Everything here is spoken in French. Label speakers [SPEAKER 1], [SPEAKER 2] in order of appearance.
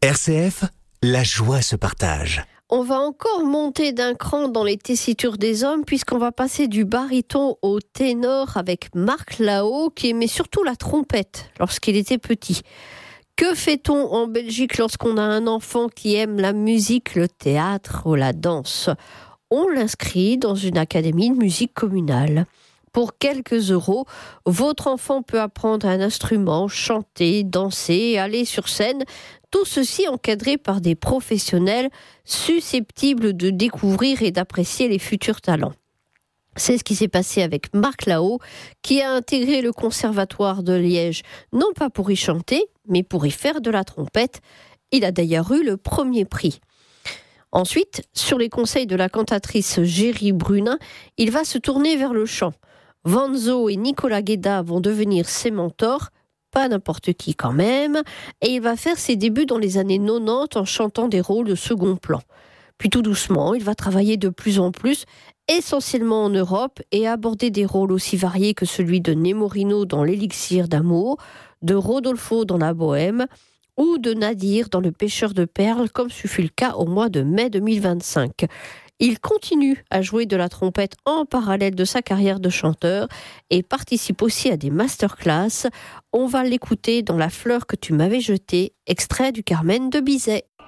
[SPEAKER 1] RCF, la joie se partage.
[SPEAKER 2] On va encore monter d'un cran dans les tessitures des hommes puisqu'on va passer du baryton au ténor avec Marc Lao qui aimait surtout la trompette lorsqu'il était petit. Que fait-on en Belgique lorsqu'on a un enfant qui aime la musique, le théâtre ou la danse ? On l'inscrit dans une académie de musique communale. Pour quelques euros, votre enfant peut apprendre un instrument, chanter, danser, aller sur scène. Tout ceci encadré par des professionnels susceptibles de découvrir et d'apprécier les futurs talents. C'est ce qui s'est passé avec Marc Lao, qui a intégré le Conservatoire de Liège, non pas pour y chanter, mais pour y faire de la trompette. Il a d'ailleurs eu le premier prix. Ensuite, sur les conseils de la cantatrice Géry Brunin, il va se tourner vers le chant. Vanzo et Nicolas Guéda vont devenir ses mentors, pas n'importe qui quand même, et il va faire ses débuts dans les années 90 en chantant des rôles de second plan. Puis tout doucement, il va travailler de plus en plus, essentiellement en Europe, et aborder des rôles aussi variés que celui de Nemorino dans L'Élixir d'amour, de Rodolfo dans La Bohème, ou de Nadir dans Le Pêcheur de perles, comme ce fut le cas au mois de mai 2025. Il continue à jouer de la trompette en parallèle de sa carrière de chanteur et participe aussi à des masterclass. On va l'écouter dans La fleur que tu m'avais jetée, extrait du Carmen de Bizet.